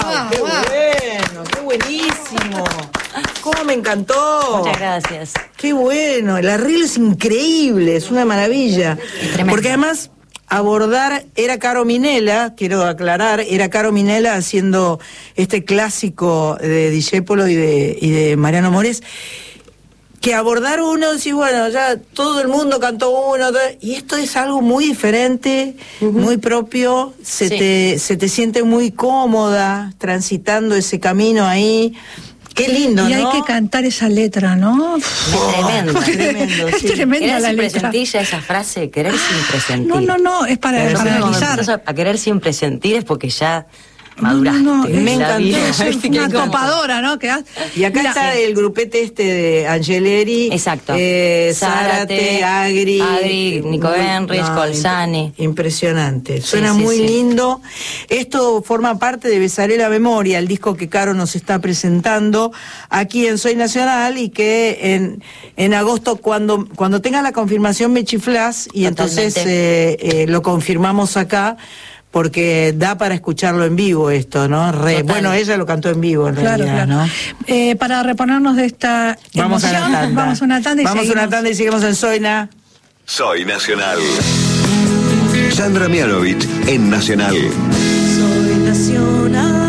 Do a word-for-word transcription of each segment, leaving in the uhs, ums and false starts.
wow, ¡Qué bueno! ¡Qué buenísimo! ¡Cómo me encantó! Muchas gracias. ¡Qué bueno! El arreglo es increíble, es una maravilla. Porque además, abordar, era Caro Minella, quiero aclarar, era Caro Minella haciendo este clásico de Discépolo y de, y de Mariano Mores, que abordar uno, sí, bueno, ya todo el mundo cantó uno, y esto es algo muy diferente, uh-huh. muy propio, se, sí. te, se te siente muy cómoda transitando ese camino ahí. Qué lindo, y ¿no? Y hay que cantar esa letra, ¿no? Es tremendo. Es tremendo, sí. Es tremenda querer la sin letra. Presentilla, esa frase, querer sin presentir. No, no, no, es para, Pero para cuando analizar. empiezas a, a querer sin presentir es porque ya maduraste. No, no, no, me encantó. Es una topadora, ¿no? Que y acá Mira, está el grupete este de Angeleri. Exacto. Eh, Zárate, Agri. Agri, Nico Enrich, no, Colzani. Impresionante. Suena sí, sí, muy sí. lindo. Esto forma parte de Besaré la Memoria, el disco que Caro nos está presentando aquí en Soy Nacional y que en, en agosto, cuando, cuando tenga la confirmación, me chiflás y Totalmente. entonces eh, eh, lo confirmamos acá. Porque da para escucharlo en vivo esto, ¿no? Re, bueno, ella lo cantó en vivo, en claro, realidad, claro. ¿no? Eh, para reponernos de esta vamos emoción, a una tanda. vamos a una tanda y vamos seguimos. a una tanda y seguimos en Soyna. Soy Nacional. Sandra Mianovich en Nacional. Soy Nacional.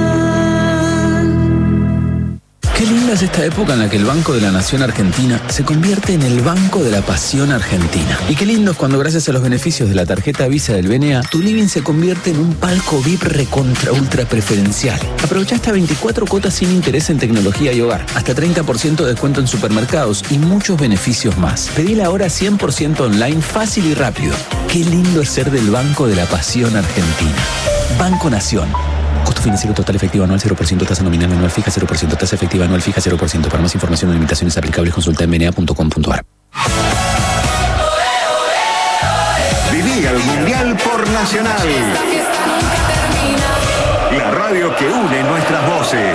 Qué linda es esta época en la que el Banco de la Nación Argentina se convierte en el Banco de la Pasión Argentina. Y qué lindo es cuando gracias a los beneficios de la tarjeta Visa del B N A, tu living se convierte en un palco V I P recontra ultra preferencial. Aprovecha hasta veinticuatro cuotas sin interés en tecnología y hogar, hasta treinta por ciento de descuento en supermercados y muchos beneficios más. Pedila ahora cien por ciento online, fácil y rápido. Qué lindo es ser del Banco de la Pasión Argentina. Banco Nación. Costo financiero total efectivo anual cero por ciento, tasa nominal anual fija cero por ciento, tasa efectiva anual fija cero por ciento. Para más información o limitaciones aplicables consulta en b n a punto com punto a r. Viví el Mundial por Nacional. La radio que une nuestras voces.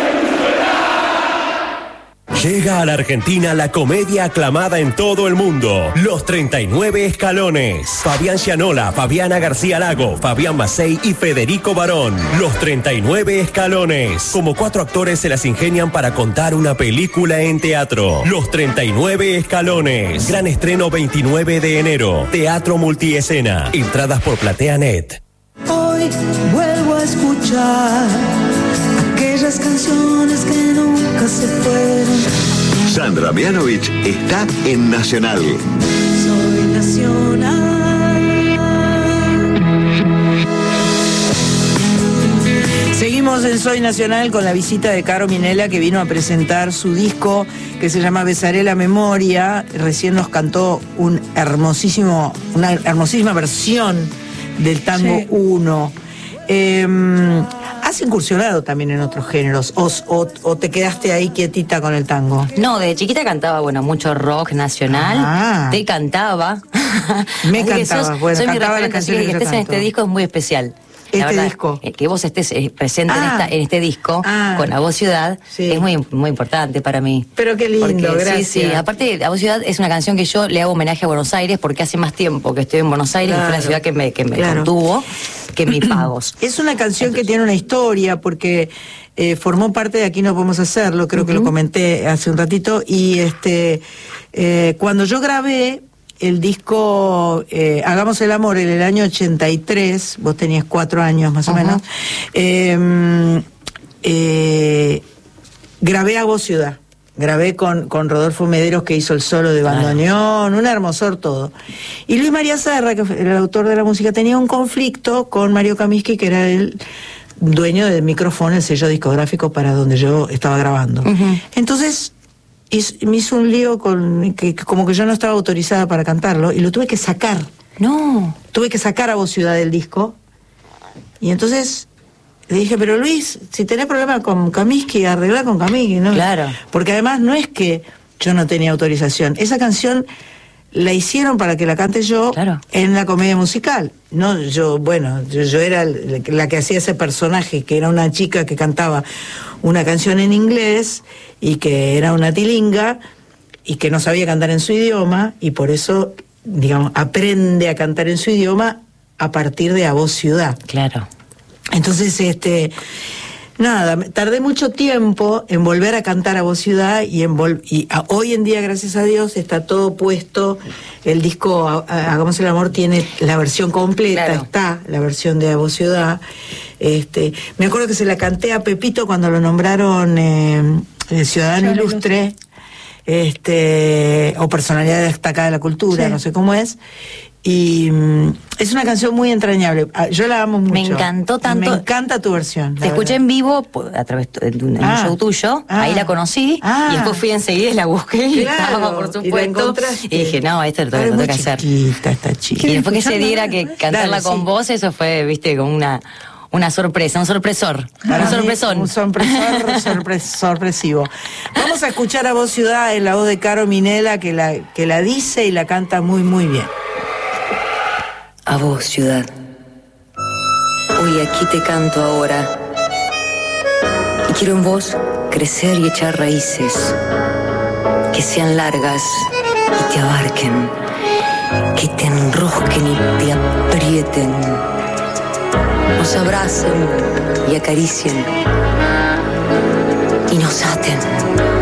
Llega a la Argentina la comedia aclamada en todo el mundo, Los treinta y nueve Escalones. Fabián Gianola, Fabiana García Lago, Fabián Macei y Federico Barón. Los treinta y nueve Escalones. Como cuatro actores se las ingenian para contar una película en teatro. Los treinta y nueve Escalones. Gran estreno veintinueve de enero. Teatro multiescena. Entradas por PlateaNet. Hoy vuelvo a escuchar aquellas canciones que nunca se fueron. Sandra Mianovich está en Nacional. Soy Nacional. Seguimos en Soy Nacional con la visita de Caro Minella, que vino a presentar su disco que se llama Besaré la Memoria. Recién nos cantó un hermosísimo, una hermosísima versión del tango uno. Eh, ¿Has incursionado también en otros géneros o, o, o te quedaste ahí quietita con el tango? No, de chiquita cantaba, bueno, mucho rock nacional. Ah. Te cantaba. Me cantaba, sos, bueno, soy cantaba mi las canciones que, que estés en este disco es muy especial. Este verdad, disco. Que vos estés eh, presente ah. en, esta, en este disco ah. con La Voz Ciudad sí. es muy, muy importante para mí. Pero qué lindo, porque, gracias. Sí, sí, aparte La Voz Ciudad es una canción que yo le hago homenaje a Buenos Aires porque hace más tiempo que estoy en Buenos Aires, claro. que fue la ciudad que me, que me claro. contuvo, que mis pagos. Es una canción Entonces, que tiene una historia porque eh, formó parte de Aquí No Podemos Hacerlo, creo uh-huh. que lo comenté hace un ratito, y este eh, cuando yo grabé el disco eh, Hagamos el Amor en el año ochenta y tres, vos tenías cuatro años más uh-huh. o menos, eh, eh, grabé A Voz Ciudad, grabé con, con Rodolfo Mederos, que hizo el solo de bandoneón, claro. un hermosor todo. Y Luis María Serra, que era el autor de la música, tenía un conflicto con Mario Kaminsky, que era el dueño del micrófono, el sello discográfico para donde yo estaba grabando. Uh-huh. Entonces me hizo un lío con que, que como que yo no estaba autorizada para cantarlo y lo tuve que sacar. No. Tuve que sacar A Voz Ciudad del disco. Y entonces le dije, pero Luis, si tenés problema con Kaminsky, arreglá con Kaminsky, ¿no? Claro. Porque además no es que yo no tenía autorización. Esa canción la hicieron para que la cante yo claro. en la comedia musical. No, yo, bueno, yo, yo era la que hacía ese personaje, que era una chica que cantaba una canción en inglés y que era una tilinga y que no sabía cantar en su idioma y por eso, digamos, aprende a cantar en su idioma a partir de A Voz Ciudad. Claro. Entonces, este, nada, tardé mucho tiempo en volver a cantar a Voz Ciudad y, en vol y a, hoy en día, gracias a Dios, está todo puesto. El disco a, a, Hagamos el Amor tiene la versión completa, claro. Está la versión de A Voz Ciudad. Este, me acuerdo que se la canté a Pepito cuando lo nombraron eh, el Ciudadano sí, Ilustre, este, o personalidad destacada de la cultura, sí. No sé cómo es. Y um, es una canción muy entrañable. Yo la amo mucho. Me encantó tanto. Me encanta tu versión. Te escuché en vivo a través de un, ah, un show tuyo. Ah, ahí la conocí. Ah, y después fui enseguida y la busqué. Y claro, estaba, por supuesto. Y, y dije, no, esto lo tengo que hacer. Chiquita, está chiquita. Y después que se diera que cantarla Dale, con sí. vos, eso fue, viste, como una... Una sorpresa, un sorpresor. Para un sorpresón. Un sorpresor sorpre sorpresivo. Vamos a escuchar a Voz Ciudad en la voz de Caro Minella, que la, que la dice y la canta muy, muy bien. A vos, ciudad. Hoy aquí te canto ahora. Y quiero en vos crecer y echar raíces. Que sean largas y te abarquen. Que te enrosquen y te aprieten. Nos abracen y acaricien y nos aten.